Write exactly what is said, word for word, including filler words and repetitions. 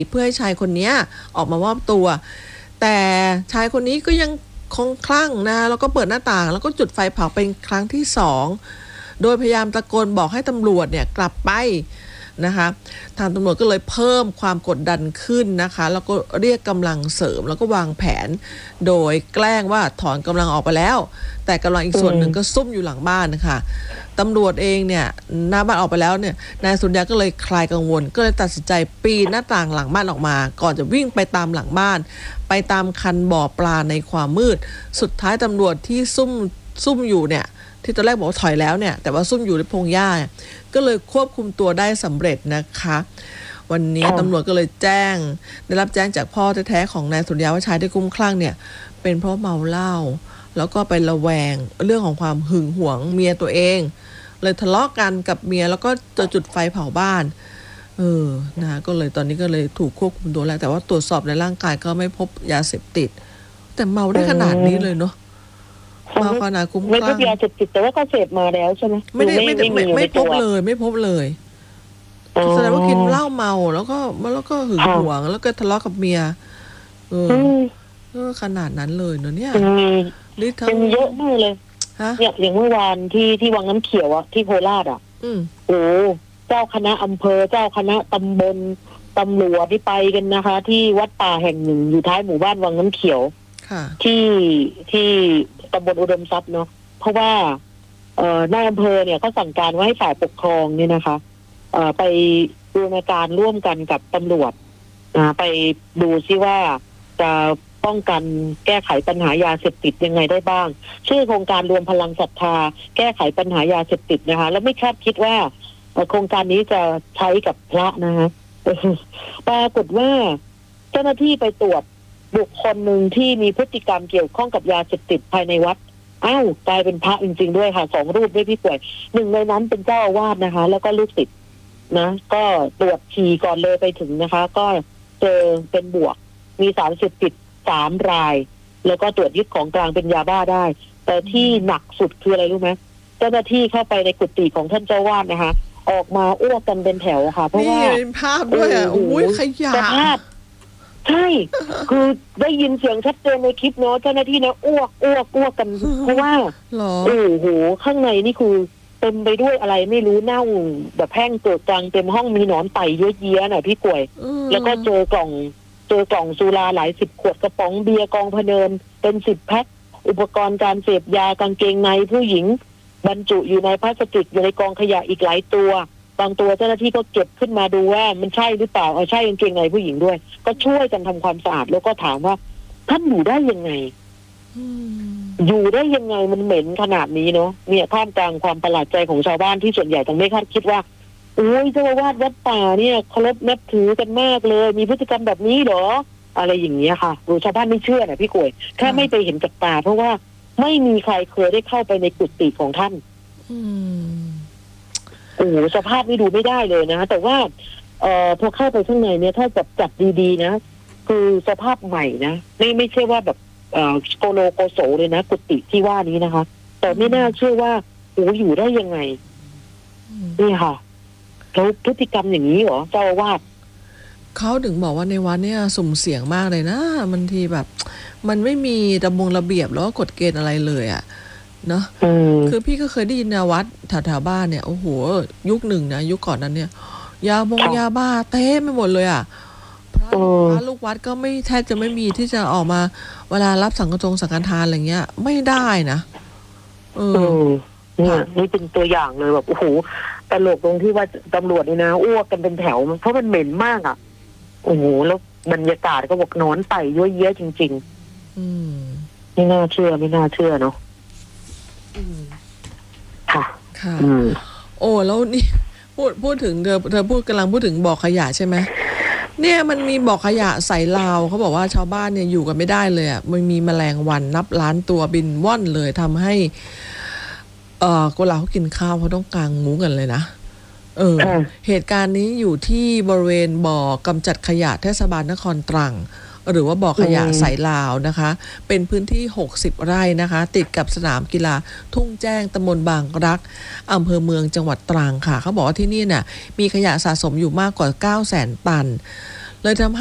เพื่อให้ชายคนนี้ออกมามอบตัวแต่ชายคนนี้ก็ยังคงคลั่งนะแล้วก็เปิดหน้าต่างแล้วก็จุดไฟเผาเป็นครั้งที่สองโดยพยายามตะโกนบอกให้ตำรวจเนี่ยกลับไปนะคะทางตำรวจก็เลยเพิ่มความกดดันขึ้นนะคะแล้วก็เรียกกำลังเสริมแล้วก็วางแผนโดยแกล้งว่าถอนกำลังออกไปแล้วแต่กำลังอีกส่วนหนึ่งก็ซุ่มอยู่หลังบ้านนะคะตำรวจเองเนี่ยหน้าบ้านออกไปแล้วเนี่ยนายสุริยะก็เลยคลายกังวลก็เลยตัดสินใจปีนหน้าต่างหลังบ้านออกมาก่อนจะวิ่งไปตามหลังบ้านไปตามคันบ่อปลาในความมืดสุดท้ายตำรวจที่ซุ่มซุ่มอยู่เนี่ยที่ตอนแรกบอกว่าถอยแล้วเนี่ยแต่ว่าซุ่มอยู่ในพงหญ้าก็เลยควบคุมตัวได้สำเร็จนะคะวันนี้ตำรวจก็เลยแจ้งได้รับแจ้งจากพ่อแท้ๆของนายสุริยะว่าชายที่คุ้มคลั่งเนี่ยเป็นเพราะเมาเหล้าแล้วก็ไประแวงเรื่องของความหึงหวงเมียตัวเองเลยทะเลาะกันกับเมียแล้วก็จะจุดไฟเผาบ้านเออนะก็เลยตอนนี้ก็เลยถูกควบคุมตัวแล้วแต่ว่าตรวจสอบในร่างกายก็ไม่พบยาเสพติดแต่เมาได้ขนาดนี้เลยเนาะมาขนาดคุ้มคลั่งไม่พบยาเสพติดแต่ว่าก็เสพมาแล้วใช่ไหมไม่ได้ไม่ไม่ไม่พบเลยไม่พบเลยแสดงว่ากินเหล้าเมาแล้วก็แล้วก็หึงหวงแล้วก็ทะเลาะกับเมียเออเออขนาดนั้นเลยเนอะเนี่ยเป็นเยอะมากเลยเนี่ยอย่างเมื่อวานที่ที่วังน้ำเขียวอะที่โคราชอะโอ้เจ้าคณะอำเภอเจ้าคณะตำบลตำรวจที่ไปกันนะคะ ที่วัดป่าแห่งหนึ่งอยู่ท้ายหมู่บ้านวังน้ำเขียวที่ที่ตำบลอุดมทรัพย์เนาะเพราะว่าเอ่อนายอำเภอเนี่ยเขาสั่งการว่าให้ฝ่ายปกครองเนี่ยนะคะเอ่อไปดูในการร่วมกันกับตำรวจนะไปดูซิว่าจะป้องกันแก้ไขปัญหายาเสพติดยังไงได้บ้างชื่อโครงการรวมพลังศรัทธาแก้ไขปัญหายาเสพติดนะคะแล้วไม่คาดคิดว่าโครงการนี้จะใช้กับพระนะคะปรากฏว่าเจ้าหน้าที่ไปตรวจบุคคลหนึ่งที่มีพฤติกรรมเกี่ยวข้องกับยาเสพติดภายในวัดอ้าวกลายเป็นพระจริงๆด้วยค่ะสองรูปด้วยพี่ป่วยหนึ่งในนั้นเป็นเจ้าอาวาสนะคะแล้วก็ลูกศิษย์นะก็ตรวจฉี่ก่อนเลยไปถึงนะคะก็เจอเป็นบวกมีสารเสพติดสามรายแล้วก็ตรวจยึดของกลางเป็นยาบ้าได้แต่ที่หนักสุดคืออะไรรู้ไหมเจ้าหน้าที่เข้าไปในกุฏิของท่านเจ้าวาดนะคะออกมาอ้วกกันเป็นแถวค่ะเพราะว่าเป็นภาพด้วยอ่ะโอ้ยขยะภาพใช่คือได้ยินเสียงชัดเจนในคลิปเนาะเจ้าหน้าที่นะอ้วกอ้วกอ้วกกันเพราะว่าโอ้โหข้างในนี่คือเต็มไปด้วยอะไรไม่รู้เน่าแบบแห้งเกิดกลางเต็มห้องมีหนอนไต่เยอะแยะน่ะพี่ป่วยแล้วก็เจอกล่องเจอกล่องสุราหลายสิบขวดกระป๋องเบียร์กองพะเนินเป็นสิบแพ็คอุปกรณ์การเสพยากางเกงในผู้หญิงบรรจุอยู่ในพลาสติกอยู่ในกองขยะอีกหลายตัวบางตัวเจ้าหน้าที่ก็เก็บขึ้นมาดูว่ามันใช่หรือเปล่าเอาใช่กางเกงในผู้หญิงด้วยก็ช่วยกันทำความสะอาดแล้วก็ถามว่าท่านอยู่ได้ยังไงอยู่ได้ยังไงมันเหม็นขนาดนี้เนาะเนี่ยท่ามกลางความประหลาดใจของชาวบ้านที่ส่วนใหญ่ต้องไม่คาดคิดว่าโอ้ยเจ้าอาวาสวัดป่าเนี่ยเคารพนับถือกันมากเลยมีพฤติกรรมแบบนี้เหรออะไรอย่างเงี้ยค่ะดูชาวบ้านไม่เชื่อนะพี่กวยแค่ไม่ไปเห็นกับตาเพราะว่าไม่มีใครเคยได้เข้าไปในกุฏิของท่านโอ้โหสภาพนี่ดูไม่ได้เลยนะแต่ว่าเอ่อพอเข้าไปข้างในเนี่ยถ้าจับจับดีๆนะคือสภาพใหม่นะไม่ไม่ใช่ว่าแบบเอ่อโกโลโกโสเลยนะกุฏิที่ว่านี้นะคะแต่ไม่น่าเชื่อว่าโอ้อยู่ได้ยังไงนี่ค่ะแล้วพฤติกรรมอย่างนี้เหรอเจ้าอาวาสเขาถึงบอกว่าในวัดเนี่ยสุ่มเสี่ยงมากเลยนะบางทีแบบมันไม่มีระบงระเบียบแล้วก็กฎเกณฑ์อะไรเลยอ่ะเนาะคือพี่ก็เคยได้ยินนะวัดแถวๆบ้านเนี่ยโอ้โหยุคหนึ่งนะยุคก่อนนั้นเนี่ยยาบงยาบ้าเต็มไปหมดเลยอ่ะพระพระลูกวัดก็ไม่แทบจะไม่มีที่จะออกมาเวลารับสังฆทานสังฆทานอะไรเงี้ยไม่ได้นะเออนี่นี่เป็นตัวอย่างเลยแบบโอ้โหตลกตรงที่ว่าตำรวจนี่นะอ้วกกันเป็นแถวเพราะมันเหม็นมากอ่ะโอ้โหแล้วบรรยากาศก็บอกนอนไต่ยั่วเยี้ยจริงๆอืมไม่น่าเชื่อไม่น่าเชื่อเนาะค่ะค่ะโอ้แล้วนี่พูดพูดถึงเธอเธอพูดกำลังพูดถึงบ่อขยะใช่ไหมเนี่ยมันมีบ่อขยะใส่ลาวเขาบอกว่าชาวบ้านเนี่ยอยู่กันไม่ได้เลยอ่ะมันมีแมลงวันนับล้านตัวบินว่อนเลยทำให้เอ่อเวลาเขากินข้าวเขาต้องกางมุ้งกันเลยนะเออเหตุการณ์นี้อยู่ที่บริเวณบ่อกำจัดขยะเทศบาลนครตรังหรือว่าบ่อขยะสายลาวนะคะเป็นพื้นที่หกสิบไร่นะคะติดกับสนามกีฬาทุ่งแจ้งตำบลบางรักอำเภอเมืองจังหวัดตรังค่ะเขาบอกว่าที่นี่เนี่ยมีขยะสะสมอยู่มากกว่า เก้าแสน ตันเลยทำ